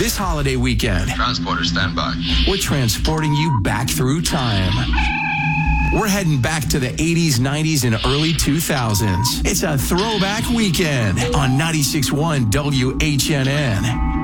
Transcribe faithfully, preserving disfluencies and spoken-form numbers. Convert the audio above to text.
This holiday weekend, Transporter, stand by. we're transporting you back through time. We're heading back to the eighties, nineties, and early two thousands. It's a throwback weekend on ninety-six point one W H N N.